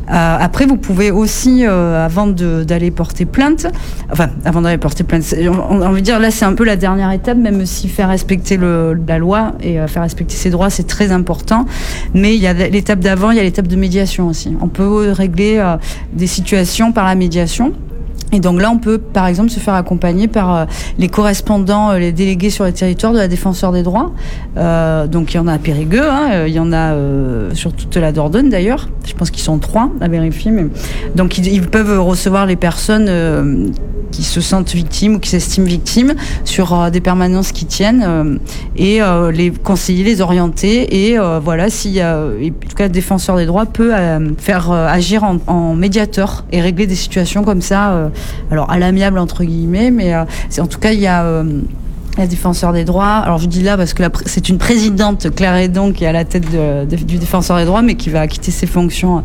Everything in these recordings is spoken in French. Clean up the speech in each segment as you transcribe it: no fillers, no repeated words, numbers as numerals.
Après, vous pouvez aussi, avant d'aller porter plainte, on va dire là, c'est un peu la dernière étape, même si faire respecter la loi et faire respecter ses droits, c'est très important. Mais il y a l'étape d'avant, il y a l'étape de médiation aussi. On peut régler des situations par la médiation. Et donc là, on peut, par exemple, se faire accompagner par les correspondants, les délégués sur les territoires de la Défenseure des droits. Donc il y en a à Périgueux, il y en a sur toute la Dordogne d'ailleurs. Je pense qu'ils sont 3 à vérifier. Mais... Donc ils peuvent recevoir les personnes qui se sentent victimes ou qui s'estiment victimes sur des permanences qui tiennent et les conseiller, les orienter. Et voilà, en tout cas, le Défenseur des droits peut faire agir en médiateur et régler des situations comme ça. Alors à l'amiable entre guillemets, mais en tout cas il y a la Défenseur des droits. Alors je dis là parce que c'est une présidente, Claire Hédon, qui est à la tête du Défenseur des droits, mais qui va quitter ses fonctions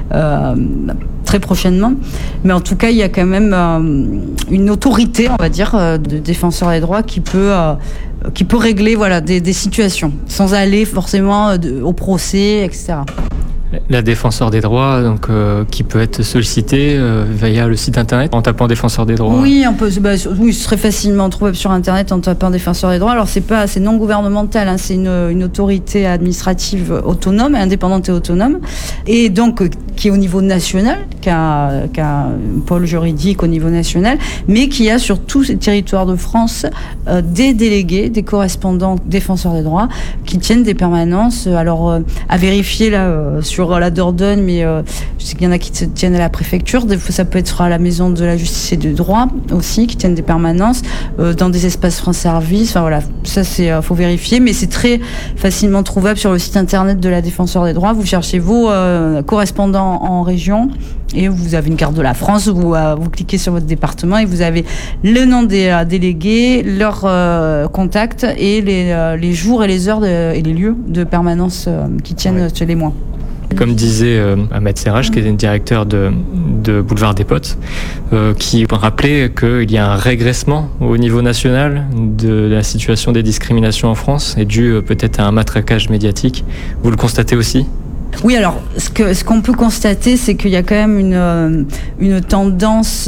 très prochainement. Mais en tout cas il y a quand même une autorité, on va dire, de Défenseur des droits qui peut régler des situations sans aller forcément au procès, etc. La Défenseure des droits, donc qui peut être sollicitée via le site internet en tapant Défenseur des droits. Oui, oui, ce serait facilement trouvable sur internet en tapant Défenseur des droits. Alors c'est non gouvernemental, c'est une autorité administrative autonome, indépendante et autonome, et donc qui est au niveau national, qui a un pôle juridique au niveau national, mais qui a sur tous les territoires de France des délégués, des correspondants Défenseurs des droits qui tiennent des permanences. Alors à vérifier là sur la Dordogne, mais je sais qu'il y en a qui tiennent à la préfecture. Des fois, ça peut être à la maison de la justice et du droit aussi, qui tiennent des permanences dans des espaces France Service. Enfin voilà, ça faut vérifier, mais c'est très facilement trouvable sur le site internet de la Défenseure des droits. Vous cherchez vos correspondants en région et vous avez une carte de la France. Vous cliquez sur votre département et vous avez le nom des délégués, leurs contacts et les jours et les heures et les lieux de permanence qui tiennent chez les mois. Comme disait Ahmed Serraj, qui est directeur de Boulevard des Potes, qui rappelait qu'il y a un régressement au niveau national de la situation des discriminations en France, et dû peut-être à un matraquage médiatique. Vous le constatez aussi ? Oui, alors ce qu'on peut constater, c'est qu'il y a quand même une tendance,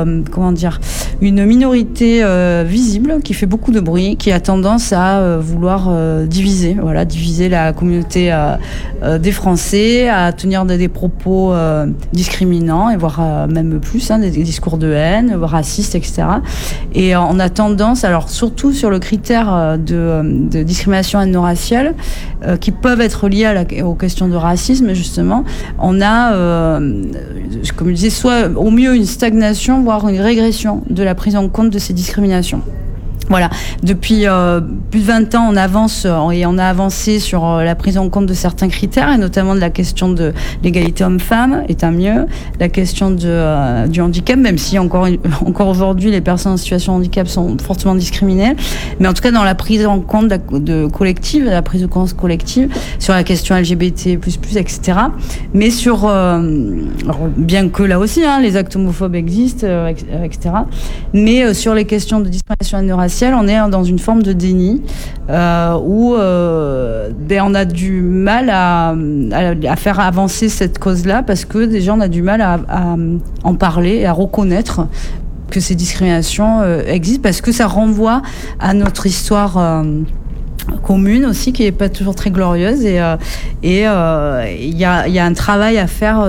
une minorité visible qui fait beaucoup de bruit, qui a tendance à vouloir diviser la communauté des Français, à tenir des propos discriminants et voire même plus, des discours de haine, racistes, etc. Et on a tendance, alors surtout sur le critère de discrimination ethno-raciale, qui peuvent être liés aux questions de racisme, justement, on a, comme je disais, soit au mieux une stagnation, voire une régression de la prise en compte de ces discriminations. Voilà, depuis plus de 20 ans, on avance et on a avancé sur la prise en compte de certains critères, et notamment de la question de l'égalité homme-femme est un mieux, la question du handicap, même si encore aujourd'hui les personnes en situation de handicap sont fortement discriminées, mais en tout cas dans la prise en compte de collective, la prise de conscience collective sur la question LGBT++, etc. Mais sur, bien que là aussi, les actes homophobes existent, etc. Mais sur les questions de discrimination ethno-raciale, on est dans une forme de déni où on a du mal à faire avancer cette cause-là, parce que déjà on a du mal à en parler et à reconnaître que ces discriminations existent, parce que ça renvoie à notre histoire commune aussi, qui est pas toujours très glorieuse, et il y a un travail à faire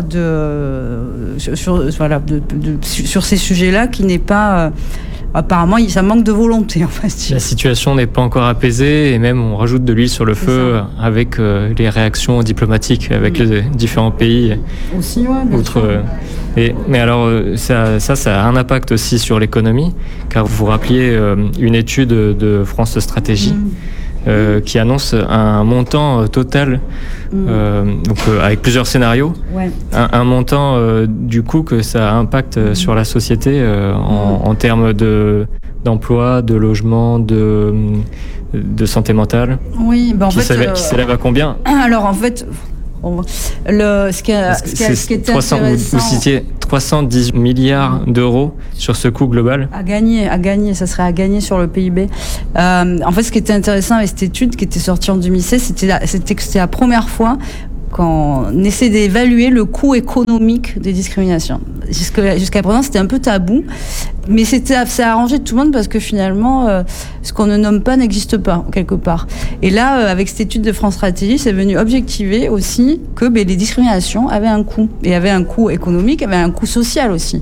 sur ces sujets-là qui n'est pas apparemment, ça manque de volonté, en fait. La situation n'est pas encore apaisée, et même on rajoute de l'huile sur le feu avec les réactions diplomatiques avec les différents pays. Aussi, ouais. Mais alors, ça a un impact aussi sur l'économie, car vous rappeliez une étude de France Stratégie qui annonce un montant total, avec plusieurs scénarios, un montant du coup que ça impacte sur la société en termes d'emploi, de logement, de santé mentale. Qui s'élève à combien ? Alors en fait, ce qui est intéressant, vous citiez 310 milliards d'euros sur ce coût global. À gagner, ça serait à gagner sur le PIB. En fait, ce qui était intéressant avec cette étude qui était sortie en 2016, c'était que c'était la première fois qu'on essaie d'évaluer le coût économique des discriminations. Jusqu'à présent, c'était un peu tabou, mais ça a arrangé tout le monde parce que finalement, ce qu'on ne nomme pas n'existe pas, quelque part. Et là, avec cette étude de France Stratégie, c'est venu objectiver aussi que les discriminations avaient un coût. Et avaient un coût économique, avaient un coût social aussi.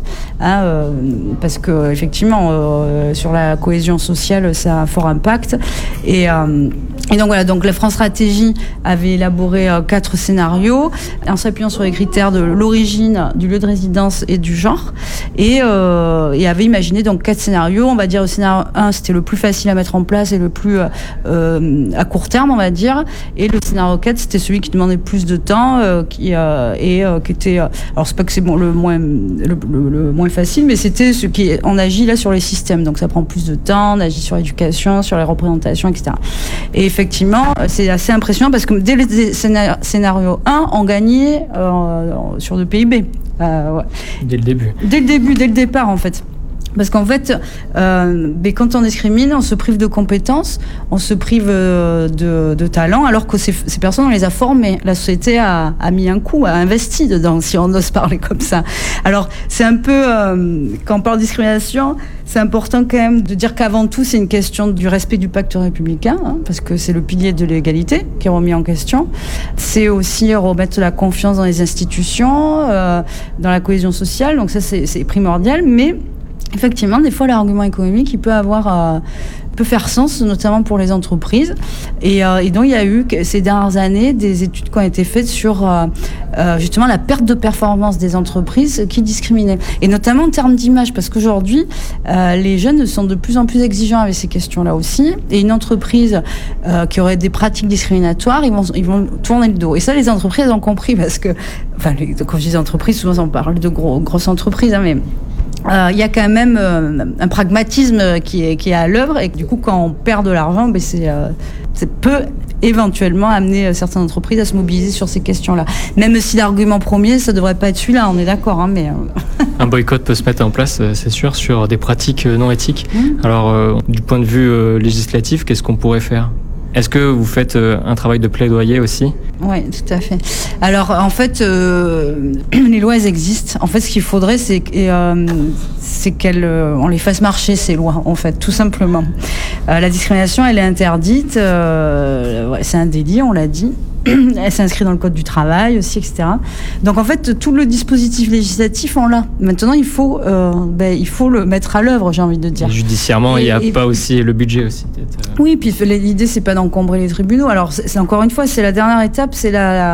Parce que, effectivement, sur la cohésion sociale, ça a un fort impact. Et donc voilà, donc la France Stratégie avait élaboré 4 scénarios en s'appuyant sur les critères de l'origine, du lieu de résidence et du genre, et avait imaginé donc 4 scénarios. On va dire le scénario 1, c'était le plus facile à mettre en place et le plus à court terme, on va dire, et le scénario 4, c'était celui qui demandait plus de temps, qui était, alors c'est pas que c'est bon, le moins facile, mais c'était ce qui on agit là sur les systèmes, donc ça prend plus de temps, on agit sur l'éducation, sur les représentations, etc. Et effectivement, c'est assez impressionnant parce que dès le scénario 1, on gagnait sur le PIB. Ouais. Dès le début. Dès le départ, en fait. Parce qu'en fait, quand on discrimine, on se prive de compétences, on se prive de talent, alors que ces personnes, on les a formées. La société a mis un coup, a investi dedans, si on ose parler comme ça. Alors, c'est un peu, quand on parle de discrimination, c'est important quand même de dire qu'avant tout, c'est une question du respect du pacte républicain, parce que c'est le pilier de l'égalité qui est remis en question. C'est aussi remettre la confiance dans les institutions, dans la cohésion sociale, donc ça, c'est primordial, mais effectivement, des fois, l'argument économique, il peut faire sens, notamment pour les entreprises. Et donc, il y a eu, ces dernières années, des études qui ont été faites sur justement la perte de performance des entreprises qui discriminaient. Et notamment en termes d'image, parce qu'aujourd'hui, les jeunes sont de plus en plus exigeants avec ces questions-là aussi. Et une entreprise qui aurait des pratiques discriminatoires, ils vont tourner le dos. Et ça, les entreprises ont compris, parce que, quand je dis entreprises, souvent on parle de grosses entreprises, mais il y a quand même un pragmatisme qui est à l'œuvre, et du coup, quand on perd de l'argent, ça peut éventuellement amener certaines entreprises à se mobiliser sur ces questions-là. Même si l'argument premier, ça devrait pas être celui-là, on est d'accord, mais... Un boycott peut se mettre en place, c'est sûr, sur des pratiques non éthiques. Alors, du point de vue législatif, qu'est-ce qu'on pourrait faire ? Est-ce que vous faites un travail de plaidoyer aussi ? Oui, tout à fait. Alors, en fait, les lois, elles existent. En fait, ce qu'il faudrait, c'est qu'on les fasse marcher, ces lois, en fait, tout simplement. La discrimination, elle est interdite. C'est un délit, on l'a dit. Elle s'inscrit dans le code du travail aussi, etc. Donc en fait, tout le dispositif législatif, on l'a. Maintenant, il faut le mettre à l'œuvre, j'ai envie de dire. Et judiciairement, il n'y a pas aussi le budget aussi, peut-être. Oui, puis l'idée, c'est pas d'encombrer les tribunaux. Alors, c'est encore une fois, c'est la dernière étape, c'est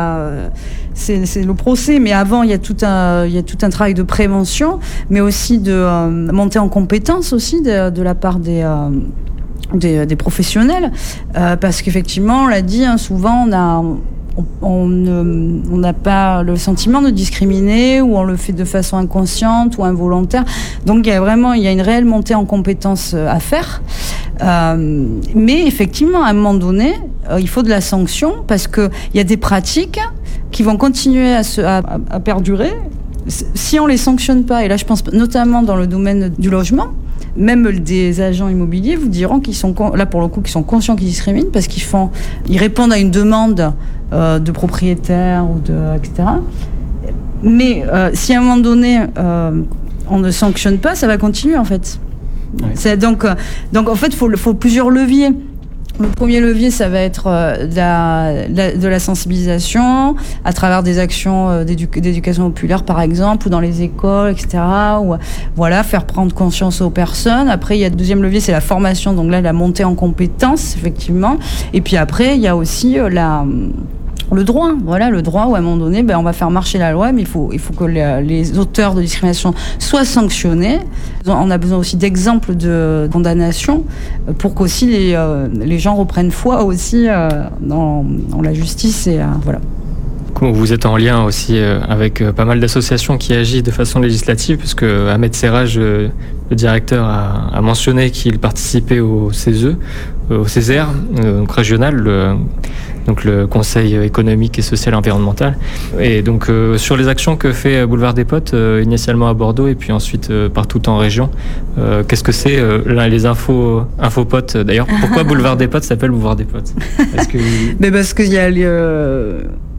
le procès. Mais avant, il y a tout un travail de prévention, mais aussi de montée en compétence aussi de la part des professionnels, parce qu'effectivement, on l'a dit, souvent on n'a pas le sentiment de discriminer, ou on le fait de façon inconsciente ou involontaire. Donc il y a une réelle montée en compétences à faire. Mais effectivement, à un moment donné, il faut de la sanction, parce que il y a des pratiques qui vont continuer à perdurer si on les sanctionne pas. Et là, je pense notamment dans le domaine du logement. Même des agents immobiliers vous diront qu'ils sont là pour le coup, qu'ils sont conscients qu'ils discriminent, parce ils répondent à une demande de propriétaires ou etc. Mais si à un moment donné on ne sanctionne pas, ça va continuer en fait. Ouais. Donc en fait, faut plusieurs leviers. Le premier levier, ça va être de la sensibilisation à travers des actions d'éducation populaire, par exemple, ou dans les écoles, etc. Ou voilà, faire prendre conscience aux personnes. Après, il y a le deuxième levier, c'est la formation. Donc là, la montée en compétences, effectivement. Et puis après, il y a aussi le droit, voilà, le droit où à un moment donné, on va faire marcher la loi, mais il faut que les auteurs de discrimination soient sanctionnés. On a besoin aussi d'exemples de condamnation pour qu'aussi les gens reprennent foi aussi dans la justice, et voilà. Vous êtes en lien aussi avec pas mal d'associations qui agissent de façon législative, puisque Ahmed Serraj, le directeur, a mentionné qu'il participait au CESE, au CESER, donc régional, donc le Conseil économique et social et environnemental. Et donc sur les actions que fait Boulevard des Potes, initialement à Bordeaux et puis ensuite partout en région, qu'est-ce que c'est les infopotes d'ailleurs? Pourquoi Boulevard des Potes s'appelle Boulevard des Potes? Mais parce qu'il y a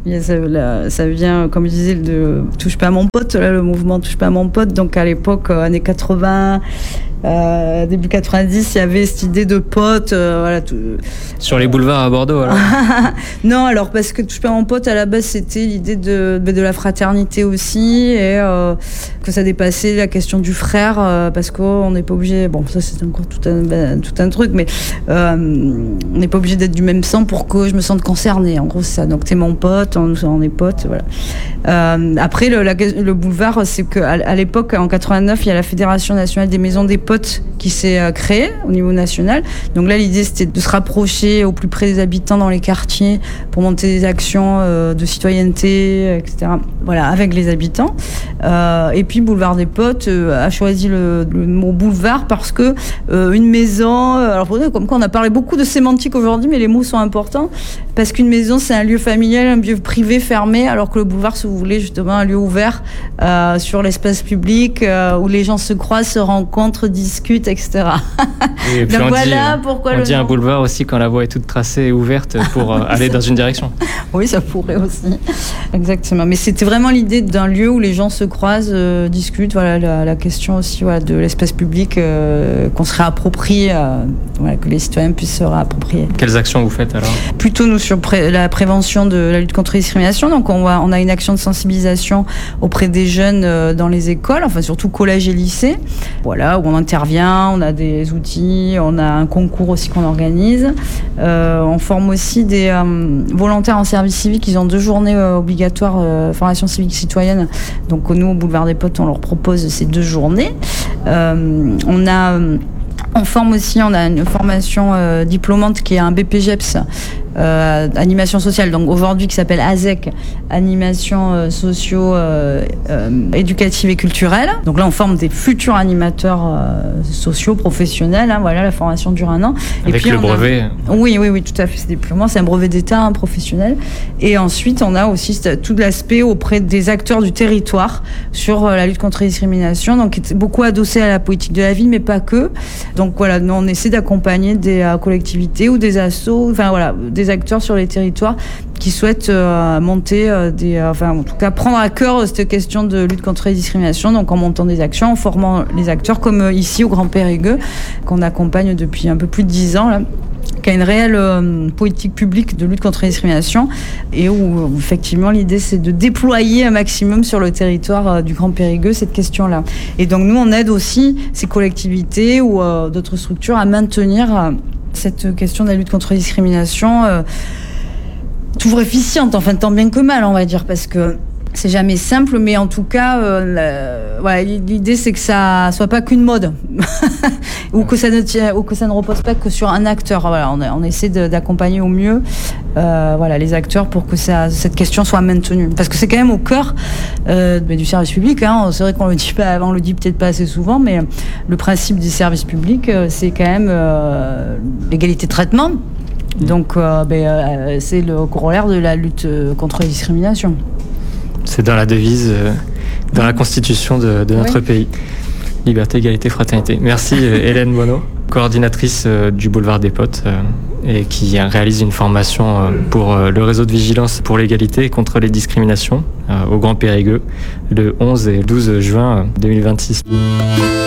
Ça vient, comme je disais, de Touche pas à mon pote, là, le mouvement Touche pas à mon pote. Donc à l'époque, années 80, début 90, il y avait cette idée de pote. Voilà, sur les boulevards à Bordeaux, alors. Non, alors parce que Touche pas à mon pote, à la base, c'était l'idée de la fraternité aussi, et que ça dépassait la question du frère, parce qu'on n'est pas obligé. Bon, ça c'est encore tout un truc, mais on n'est pas obligé d'être du même sang pour que je me sente concernée. En gros, c'est ça. Donc t'es mon pote, on est potes, voilà. Après, le boulevard, c'est qu'à l'époque, en 89, il y a la Fédération nationale des maisons des potes qui s'est créée au niveau national. Donc là, l'idée, c'était de se rapprocher au plus près des habitants dans les quartiers pour monter des actions de citoyenneté, etc. Voilà, avec les habitants. Et puis, Boulevard des Potes a choisi le mot boulevard parce que une maison... alors, comme quoi, on a parlé beaucoup de sémantique aujourd'hui, mais les mots sont importants. Parce qu'une maison, c'est un lieu familial, un lieu privé fermé, alors que le boulevard, si vous voulez, justement, un lieu ouvert sur l'espace public où les gens se croisent, se rencontrent, discutent, etc. Et puis donc voilà pourquoi on dit un boulevard aussi quand la voie est toute tracée et ouverte pour aller dans une direction. Oui, ça pourrait aussi. Exactement. Mais c'était vraiment l'idée d'un lieu où les gens se croisent, discutent. Voilà, la question aussi de l'espace public qu'on se réapproprie, que les citoyens puissent se réapproprier. Quelles actions vous faites alors ? Plutôt nous sur la prévention de la lutte contre les discriminations. Donc on a une action de sensibilisation auprès des jeunes dans les écoles, enfin surtout collège et lycée. Voilà, où on intervient, on a des outils, on a un concours aussi qu'on organise. On forme aussi des volontaires en service civique. Ils ont 2 journées obligatoires formation civique citoyenne. Donc nous, au Boulevard des Potes, on leur propose ces 2 journées. On forme aussi, on a une formation diplômante qui est un BPGEPS, animation sociale, donc aujourd'hui qui s'appelle ASEC, animation socio-éducative et culturelle. Donc là, on forme des futurs animateurs sociaux, professionnels. Voilà, la formation dure 1 an. Avec puis, le brevet. Oui, tout à fait. C'est diplômant, c'est un brevet d'État, professionnel. Et ensuite, on a aussi tout l'aspect auprès des acteurs du territoire sur la lutte contre les discriminations, donc qui est beaucoup adossé à la politique de la ville, mais pas que. Donc voilà, nous on essaie d'accompagner des collectivités ou des assos, des acteurs sur les territoires qui souhaitent monter en tout cas prendre à cœur cette question de lutte contre les discriminations, donc en montant des actions, en formant les acteurs, comme ici au Grand Périgueux, qu'on accompagne depuis un peu plus de 10 ans là, qui a une réelle politique publique de lutte contre les discriminations et où effectivement l'idée c'est de déployer un maximum sur le territoire du Grand Périgueux cette question-là. Et donc nous on aide aussi ces collectivités ou d'autres structures à maintenir cette question de la lutte contre les discriminations toujours efficiente, enfin tant bien que mal on va dire, parce que c'est jamais simple, mais en tout cas, l'idée c'est que ça soit pas qu'une mode, ou que ça ne repose pas que sur un acteur. Voilà, on essaie d'accompagner au mieux, les acteurs pour que cette question soit maintenue, parce que c'est quand même au cœur du service public. C'est vrai qu'on le dit pas, on le dit peut-être pas assez souvent, mais le principe du service public, c'est quand même l'égalité de traitement. Donc, c'est le corollaire de la lutte contre les discriminations. C'est dans la devise, dans la constitution de notre pays. Liberté, égalité, fraternité. Merci Hélène Bonneau, coordinatrice du Boulevard des Potes et qui réalise une formation pour le réseau de vigilance pour l'égalité et contre les discriminations au Grand Périgueux le 11 et 12 juin 2026.